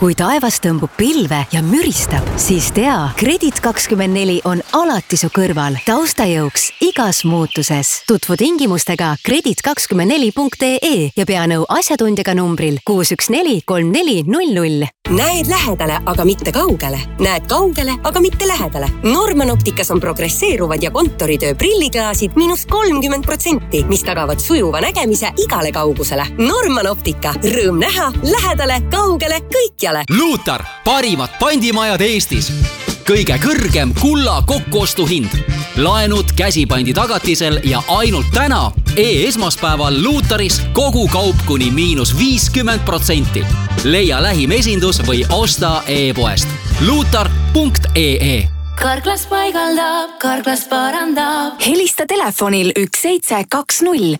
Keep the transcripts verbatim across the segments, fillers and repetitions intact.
Kui taevas tõmbub pilve ja müristab, siis tea, Kredit kakskümmend neli on alati su kõrval, taustajõuks igas muutuses. Tutvu tingimustega kredit kakskümmend neli punkt ee ja pea nõu asjatundjaga numbril kuus üks neli kolm neli null null. Näed lähedale, aga mitte kaugele. Näed kaugele, aga mitte lähedale. Norman Opticas on progresseeruvad ja kontoritöö prilliklaasid miinus kolmkümmend protsenti, mis tagavad sujuva nägemise igale kaugusele. Norman Optica. Rõõm näha, lähedale, kaugele, kõikjale. Luutar, parimad pandimajad Eestis. Kõige kõrgem kulla kokkuostuhind. Laenud käsipandi tagatisel ja ainult täna e-esmaspäeval Luutaris kogu kaup kuni miinus viiskümmend protsenti. Leia lähim esindus või osta e-poest. luutar punkt ee. Karklas paigaldab, Karklas parandab. Helista telefonil üks seitse kaks null.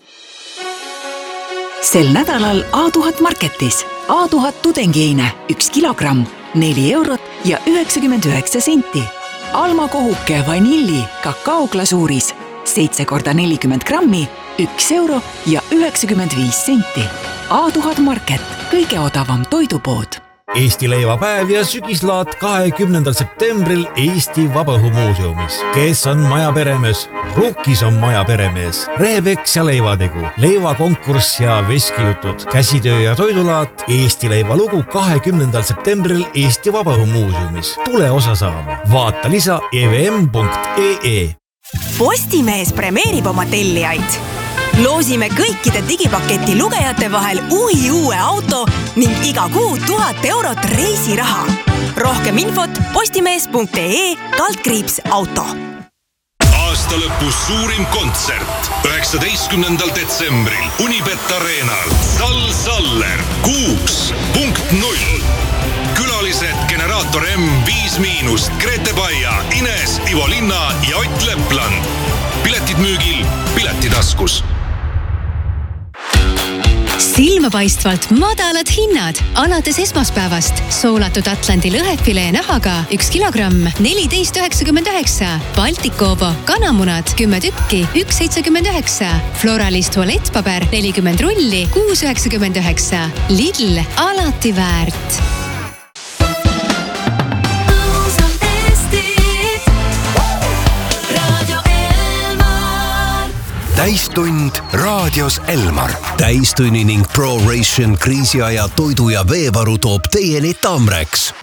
Sel nädalal A tuhat marketis. A tuhat tudengiine, üks kilogramm, neli eurot ja üheksakümmend üheksa senti. Alma kohuke vanilli kakaoglasuuris, seitse korda nelikümmend grammi, üks euro ja üheksakümmend viis senti. A tuhat market, kõige odavam toidupood. Eesti leivapäev ja sügislaat kahekümnendal septembril Eesti Vabaõhumuuseumis. Kes on maja peremees? Rukkis on maja peremees. Rehepeks ja leivategu, leivakonkurss ja veskijutud, käsitöö ja toidulaat, Eesti leivalugu kahekümnendal septembril Eesti Vabaõhumuuseumis. Tule osa saama. Vaata lisa e v m punkt ee. Postimees premeerib oma tellijaid. Loosime kõikide digipaketi lugejate vahel uhi uue auto ning iga kuu tuhat eurot reisiraha. Rohkem infot postimees punkt ee kaldkriips auto. Aasta lõpus suurim kontsert. üheksateistkümnendal detsembril Unibet Arenal. Sal Saller kuus punkt null. Külalised Generaator M viis miinus, Grete Baia, Ines, Ivo Linna ja Ott Lepland. Piletid müügil Piletitaskus. Silmapaistvalt madalad hinnad. Alates esmaspäevast soolatud Atlandi lõhefilee nahaga üks kilogramm, neliteist üheksakümmend üheksa. Baltikovo kanamunad kümme tükki, üks seitsekümmend üheksa. Floralist tualettpaber nelikümmend rulli, kuus üheksakümmend üheksa. Lidl, alati väärt. Täistund raadios Elmar. Täistunni ning ProRation kriisiaja toidu ja veevaru toob teieni Tamrex.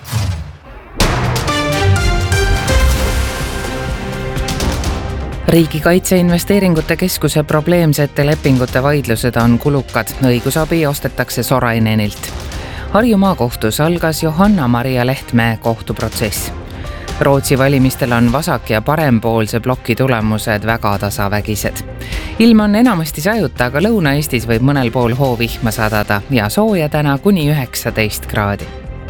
Riigi Kaitseinvesteeringute Keskuse probleemsete lepingute vaidlused on kulukad. Õigusabi ostetakse Sorainenilt. Harju maakohtus algas Johanna-Maria Lehtmäe kohtuprotsess. Rootsi valimistel on vasak- ja parempoolse ploki tulemused väga tasavägised. Ilm on enamasti sajuta, aga Lõuna-Eestis võib mõnel pool hoovihma sadada ja sooja täna kuni üheksateist kraadi.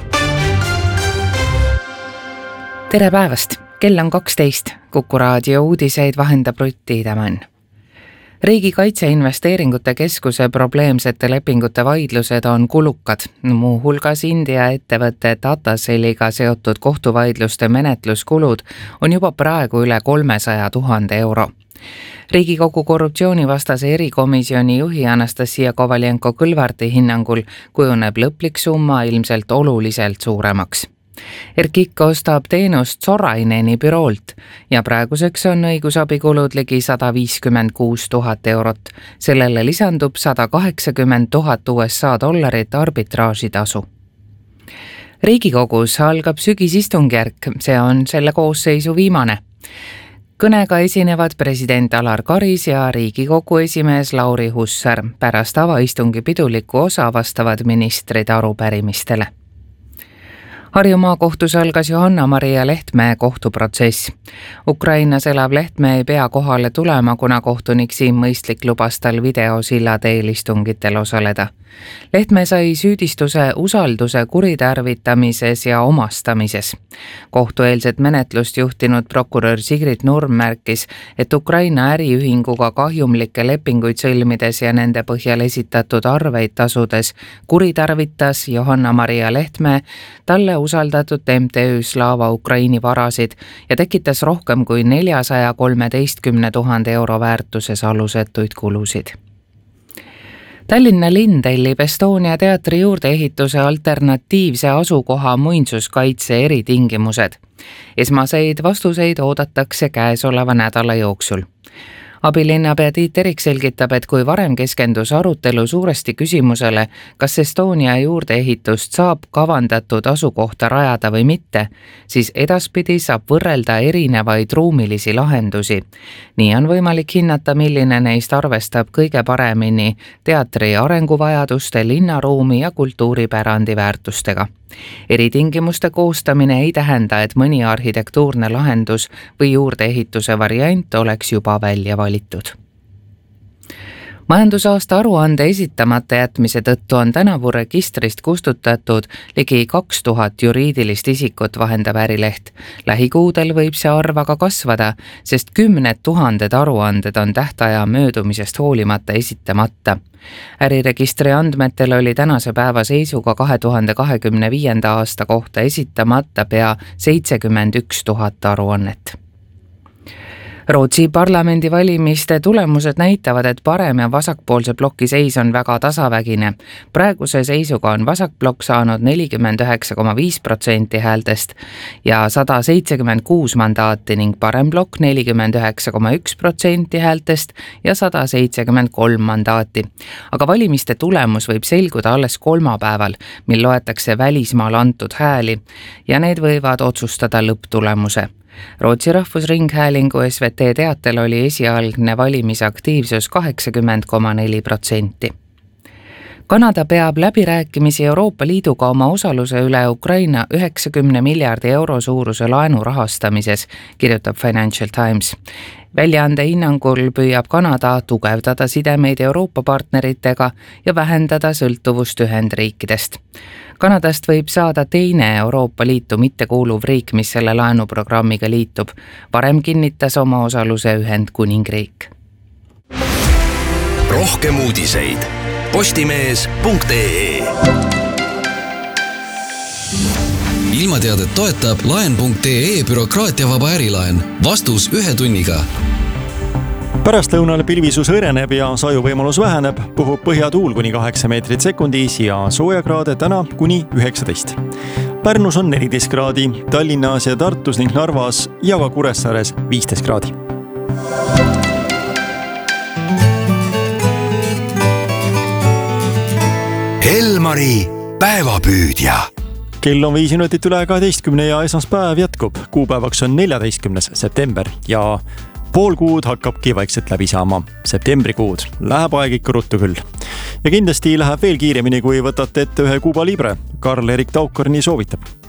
Tere päevast! Kell on kaksteist. Kuku raadio uudiseid vahendab Rutti Tämän. Riigi Kaitseinvesteeringute Keskuse probleemsete lepingute vaidlused on kulukad. Muu hulgas India ettevõtte Tatacelliga seotud kohtuvaidluste menetluskulud on juba praegu üle kolmesaja tuhande euro. Riigikogu korruptsioonivastase erikomisjoni juhi Anastasia Kovaljenko-Kõlvarti hinnangul kujuneb lõplik summa ilmselt oluliselt suuremaks. Erkik ostab teenust Soraineni büroolt ja praeguseks on õigusabikulud ligi sada viiskümmend kuus tuhat eurot. Sellele lisandub sada kaheksakümmend tuhat U S A dollarit arbitraažitasu. Riigikogus algab sügisistungjärk, see on selle koosseisu viimane. Kõnega esinevad president Alar Karis ja Riigikogu esimees Lauri Hussar. Pärast avaistungi piduliku osa vastavad ministrid arupärimistele. Harju maakohtus algas Johanna-Maria Lehtmäe kohtuprotsess. Ukrainas elav Lehtmäe ei pea kohale tulema, kuna kohtunik Siim Mõistlik lubas tal videosilla teel istungitel osaleda. Lehtmäe sai süüdistuse usalduse kuritarvitamises ja omastamises. Kohtueelset menetlust juhtinud prokurör Sigrid Nurm märkis, et Ukraina äriühinguga kahjumlikke lepinguid sõlmides ja nende põhjal esitatud arveid tasudes kuritarvitas Johanna-Maria Lehtmäe talle usaldatud M T Ü Slava Ukraini varasid ja tekitas rohkem kui neljasaja kolmeteistkümne tuhande euro väärtuses alusetuid kulusid. Tallinna linn tellib Estonia teatri juurdeehituse alternatiivse asukoha muinsuskaitse eritingimused. Esmaseid vastuseid oodatakse käesoleva nädala jooksul. Abilinnapea Tiit Terik selgitab, et kui varem keskendus arutelu suuresti küsimusele, kas Estonia juurdeehitust saab kavandatud asukohta rajada või mitte, siis edaspidi saab võrrelda erinevaid ruumilisi lahendusi. Nii on võimalik hinnata, milline neist arvestab kõige paremini teatri arenguvajaduste, linnaruumi ja kultuuripärandi väärtustega. Eritingimuste koostamine ei tähenda, et mõni arhitektuurne lahendus või juurdeehituse variant oleks juba välja valitud. Majandusaasta aruande esitamata jätmise tõttu on tänavu registrist kustutatud ligi kaks tuhat juriidilist isikut, vahendab Ärileht. Lähikuudel võib see arv aga kasvada, sest kümned tuhanded aruanded on tähtaja möödumisest hoolimata esitamata. Äriregistri andmetel oli tänase päeva seisuga kahe tuhande kahekümne viienda aasta kohta esitamata pea seitsekümmend üks tuhat aruannet. Rootsi parlamendivalimiste tulemused näitavad, et parem- ja vasakpoolse ploki seis on väga tasavägine. Praeguse seisuga on vasakplokk saanud nelikümmend üheksa koma viis protsenti häältest ja sada seitsekümmend kuus mandaati ning paremplokk nelikümmend üheksa koma üks protsenti häältest ja sada seitsekümmend kolm mandaati. Aga valimiste tulemus võib selguda alles kolmapäeval, mil loetakse välismaal antud hääli ja need võivad otsustada lõpptulemuse. Rootsi Rahvusringhäälingu S V T teatel oli esialgne valimisaktiivsus kaheksakümmend koma neli protsenti. Kanada peab läbirääkimisi Euroopa Liiduga oma osaluse üle Ukraina üheksakümne miljardi euro suuruse laenu rahastamises, kirjutab Financial Times. Väljaande hinnangul püüab Kanada tugevdada sidemeid Euroopa partneritega ja vähendada sõltuvust Ühendriikidest. Kanadast võib saada teine Euroopa Liitu mittekuuluv riik, mis selle laenuprogrammiga liitub. Varem kinnitas oma osaluse Ühendkuningriik. Rohkem uudiseid postimees punkt ee. Ilmateadet toetab laen punkt ee bürokraatiavaba ärilaen. Vastus ühe tunniga. Pärast lõunal pilvisus õreneb ja sajuvõimalus väheneb, puhub põhjatuul kuni kaheksa meetrit sekundis ja soojakraade täna kuni üheksateist. Pärnus on neliteist kraadi, Tallinnas ja Tartus ning Narvas ja ka Kuressaares viisteist kraadi. Elmari päevapüüdja. Kell on viis minutit üle kaheteistkümne ja esmaspäev jätkub. Kuupäevaks on neljateistkümnes september ja pool kuud hakkabki vaikselt läbi saama. Septembrikuud läheb aeg ikka ruttu küll. Ja kindlasti läheb veel kiiremini, kui võtate ette ühe Cuba Libre. Karl-Erik Taukar nii soovitab.